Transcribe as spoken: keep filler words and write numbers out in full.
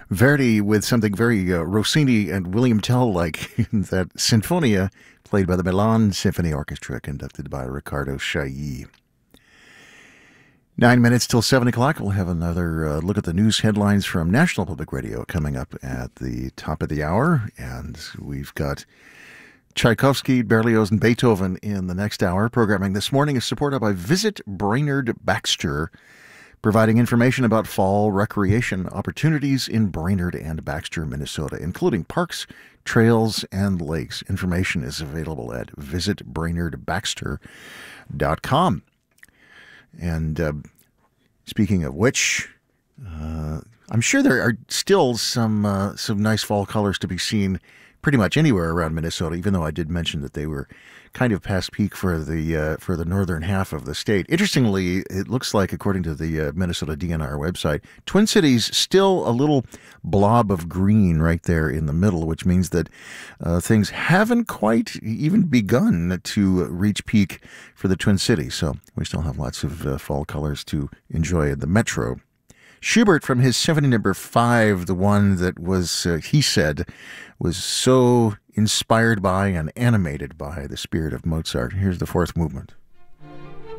Verdi with something very uh, Rossini and William Tell-like, that Sinfonia, played by the Milan Symphony Orchestra, conducted by Riccardo Chailly. Nine minutes till seven o'clock. We'll have another uh, look at the news headlines from National Public Radio coming up at the top of the hour. And we've got Tchaikovsky, Berlioz, and Beethoven in the next hour. Programming this morning is supported by Visit Brainerd Baxter, providing information about fall recreation opportunities in Brainerd and Baxter, Minnesota, including parks, trails, and lakes. Information is available at visit brainerd baxter dot com. And uh, speaking of which, uh, I'm sure there are still some uh, some nice fall colors to be seen pretty much anywhere around Minnesota, even though I did mention that they were kind of past peak for the uh, for the northern half of the state. Interestingly, it looks like, according to the uh, Minnesota D N R website, Twin Cities still a little blob of green right there in the middle, which means that uh, things haven't quite even begun to reach peak for the Twin Cities. So we still have lots of uh, fall colors to enjoy in the metro. Schubert, from his Symphony Number Five, the one that was, uh, he said, was so inspired by and animated by the spirit of Mozart. Here's the fourth movement.